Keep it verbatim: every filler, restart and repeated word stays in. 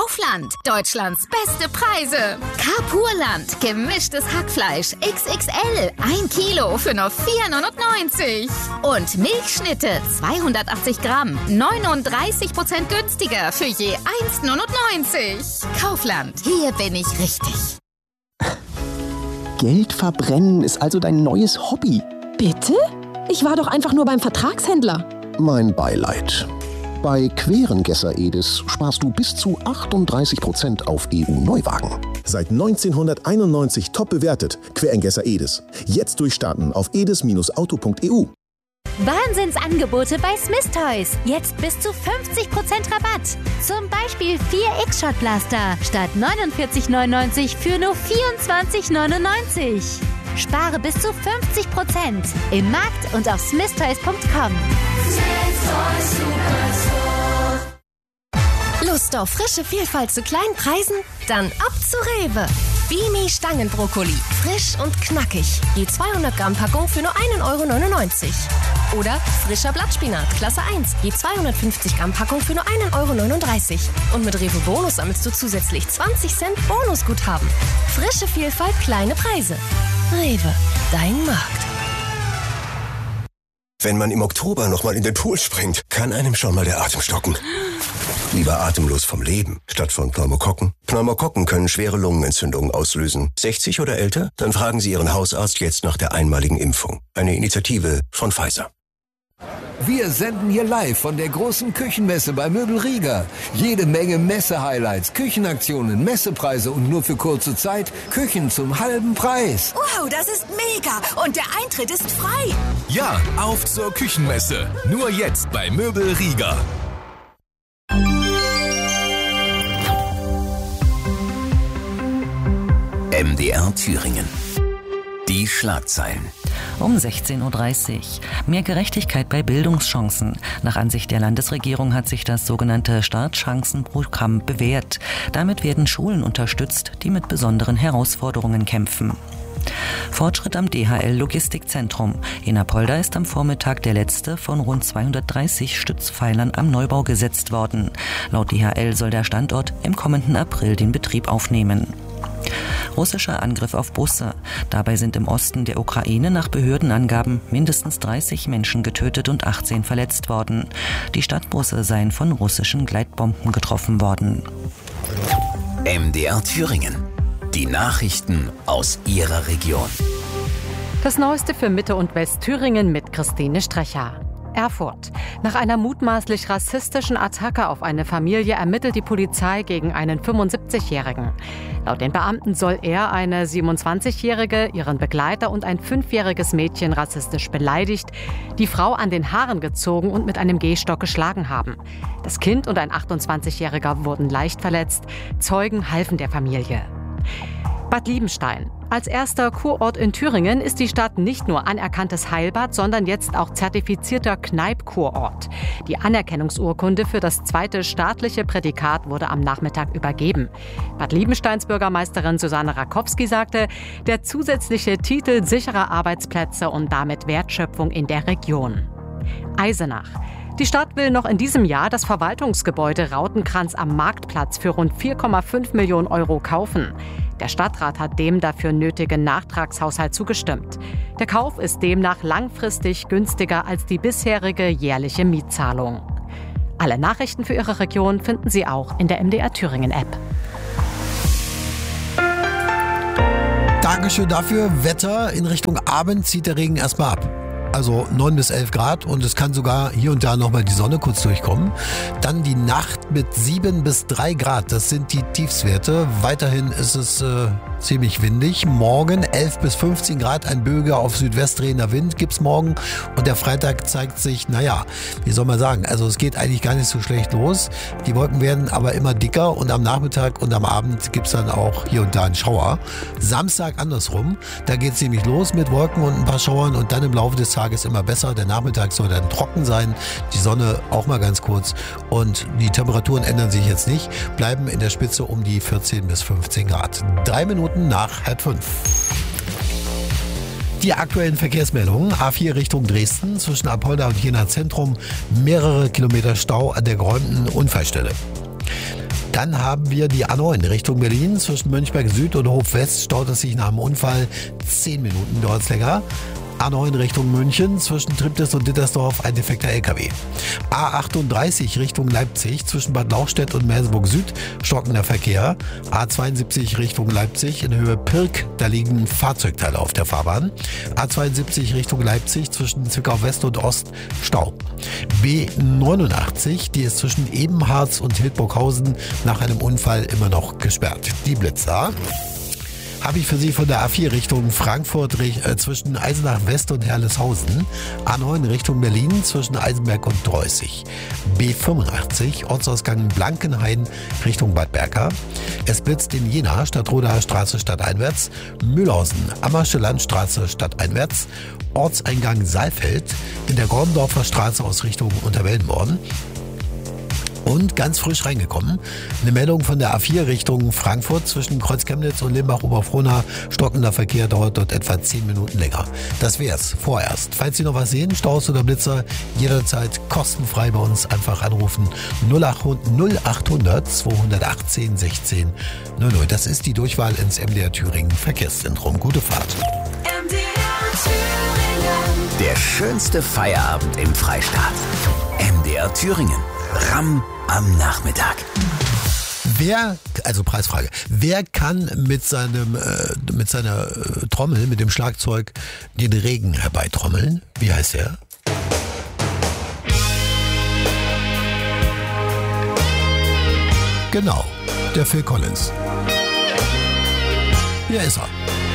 Kaufland. Deutschlands beste Preise. Carpurland. Gemischtes Hackfleisch. X X L. Ein Kilo für nur vier neunundneunzig. Und Milchschnitte. zweihundertachtzig Gramm. neununddreißig Prozent günstiger für je eins neunundneunzig. Kaufland. Hier bin ich richtig. Geld verbrennen ist also dein neues Hobby. Bitte? Ich war doch einfach nur beim Vertragshändler. Mein Beileid. Bei Querengesser Edis sparst du bis zu achtunddreißig Prozent auf E U-Neuwagen. Seit neunzehnhunderteinundneunzig top bewertet. Querengesser Edis. Jetzt durchstarten auf edis Auto punkt e u. Wahnsinnsangebote bei Smith Toys. Jetzt bis zu fünfzig Prozent Rabatt. Zum Beispiel vier X-Shot-Blaster statt neunundvierzig neunundneunzig für nur vierundzwanzig neunundneunzig. Spare bis zu fünfzig Prozent im Markt und auf smith toys punkt com. Lust auf frische Vielfalt zu kleinen Preisen? Dann ab zu Rewe. Bimi Stangenbrokkoli. Frisch und knackig. Je zweihundert Gramm Packung für nur ein Euro neunundneunzig. Oder frischer Blattspinat, Klasse eins. Je zweihundertfünfzig Gramm Packung für nur ein Euro neununddreißig. Und mit Rewe Bonus sammelst du zusätzlich zwanzig Cent Bonusguthaben. Frische Vielfalt, kleine Preise. Rewe, dein Markt. Wenn man im Oktober nochmal in den Pool springt, kann einem schon mal der Atem stocken. Lieber atemlos vom Leben, statt von Pneumokokken. Pneumokokken können schwere Lungenentzündungen auslösen. sechzig oder älter? Dann fragen Sie Ihren Hausarzt jetzt nach der einmaligen Impfung. Eine Initiative von Pfizer. Wir senden hier live von der großen Küchenmesse bei Möbel Rieger. Jede Menge Messe-Highlights, Küchenaktionen, Messepreise und nur für kurze Zeit Küchen zum halben Preis. Wow, das ist mega! Und der Eintritt ist frei! Ja, auf zur Küchenmesse. Nur jetzt bei Möbel Rieger. M D R Thüringen. Die Schlagzeilen. Um sechzehn Uhr dreißig. Mehr Gerechtigkeit bei Bildungschancen. Nach Ansicht der Landesregierung hat sich das sogenannte Startchancenprogramm bewährt. Damit werden Schulen unterstützt, die mit besonderen Herausforderungen kämpfen. Fortschritt am D H L-Logistikzentrum. In Apolda ist am Vormittag der letzte von rund zweihundertdreißig Stützpfeilern am Neubau gesetzt worden. Laut D H L soll der Standort im kommenden April den Betrieb aufnehmen. Russischer Angriff auf Busse. Dabei sind im Osten der Ukraine nach Behördenangaben mindestens dreißig Menschen getötet und achtzehn verletzt worden. Die Stadtbusse seien von russischen Gleitbomben getroffen worden. M D R Thüringen. Die Nachrichten aus Ihrer Region. Das Neueste für Mitte- und Westthüringen mit Christine Strecher. Erfurt. Nach einer mutmaßlich rassistischen Attacke auf eine Familie ermittelt die Polizei gegen einen fünfundsiebzigjährigen. Laut den Beamten soll er eine siebenundzwanzigjährige, ihren Begleiter und ein fünfjähriges Mädchen rassistisch beleidigt, die Frau an den Haaren gezogen und mit einem Gehstock geschlagen haben. Das Kind und ein achtundzwanzigjähriger wurden leicht verletzt. Zeugen halfen der Familie. Bad Liebenstein. Als erster Kurort in Thüringen ist die Stadt nicht nur anerkanntes Heilbad, sondern jetzt auch zertifizierter Kneipp-Kurort. Die Anerkennungsurkunde für das zweite staatliche Prädikat wurde am Nachmittag übergeben. Bad Liebensteins Bürgermeisterin Susanne Rakowski sagte, der zusätzliche Titel sicherer Arbeitsplätze und damit Wertschöpfung in der Region. Eisenach. Die Stadt will noch in diesem Jahr das Verwaltungsgebäude Rautenkranz am Marktplatz für rund vier Komma fünf Millionen Euro kaufen. Der Stadtrat hat dem dafür nötigen Nachtragshaushalt zugestimmt. Der Kauf ist demnach langfristig günstiger als die bisherige jährliche Mietzahlung. Alle Nachrichten für Ihre Region finden Sie auch in der M D R Thüringen App. Dankeschön dafür. Wetter in Richtung Abend zieht der Regen erstmal ab. Also neun bis elf Grad und es kann sogar hier und da nochmal die Sonne kurz durchkommen. Dann die Nacht mit sieben bis drei Grad, das sind die Tiefstwerte. Weiterhin ist es äh, ziemlich windig. Morgen elf bis fünfzehn Grad, ein böiger auf Südwest drehender Wind gibt's morgen. Und der Freitag zeigt sich, naja, wie soll man sagen, also es geht eigentlich gar nicht so schlecht los. Die Wolken werden aber immer dicker und am Nachmittag und am Abend gibt's dann auch hier und da einen Schauer. Samstag andersrum, da geht's nämlich los mit Wolken und ein paar Schauern und dann im Laufe des Tages immer besser. Der Nachmittag soll dann trocken sein, die Sonne auch mal ganz kurz und die Temperaturen ändern sich jetzt nicht, bleiben in der Spitze um die vierzehn bis fünfzehn Grad. Drei Minuten nach halb fünf. Die aktuellen Verkehrsmeldungen. A vier Richtung Dresden, zwischen Apolda und Jena Zentrum, mehrere Kilometer Stau an der geräumten Unfallstelle. Dann haben wir die A neun Richtung Berlin. Zwischen Mönchberg Süd und Hof West staut es sich nach dem Unfall. zehn Minuten dauert es länger. A neun Richtung München, zwischen Triptis und Dittersdorf ein defekter L K W. A achtunddreißig Richtung Leipzig, zwischen Bad Lauchstädt und Merseburg Süd stockender Verkehr. A zweiundsiebzig Richtung Leipzig in Höhe Pirk, da liegen Fahrzeugteile auf der Fahrbahn. A zweiundsiebzig Richtung Leipzig, zwischen Zwickau West und Ost Stau. B neunundachtzig, die ist zwischen Ebenharz und Hildburghausen nach einem Unfall immer noch gesperrt. Die Blitzer habe ich für Sie von der A vier Richtung Frankfurt äh, zwischen Eisenach West und Herleshausen. A neun Richtung Berlin zwischen Eisenberg und Dreußig. B fünfundachtzig Ortsausgang Blankenhain Richtung Bad Berka. Es blitzt in Jena Stadtrodaer Straße stadteinwärts. Mühlhausen Ammersche Landstraße stadteinwärts. Ortseingang Saalfeld in der Gorndorfer Straße aus Richtung Unterwellenborn. Und ganz frisch reingekommen, eine Meldung von der A vier Richtung Frankfurt zwischen Kreuzchemnitz und Limbach-Oberfrohna. Stockender Verkehr dauert dort etwa zehn Minuten länger. Das wär's vorerst. Falls Sie noch was sehen, Staus oder Blitzer, jederzeit kostenfrei bei uns einfach anrufen. null achthundert zweihundertachtzehn sechzehn null null. Das ist die Durchwahl ins M D R Thüringen Verkehrszentrum. Gute Fahrt. M D R Thüringen. Der schönste Feierabend im Freistaat. M D R Thüringen. Ram am Nachmittag. Wer, also Preisfrage, wer kann mit seinem, äh, mit seiner äh, Trommel, mit dem Schlagzeug den Regen herbeitrommeln? Wie heißt er? Genau, der Phil Collins. Hier ist er.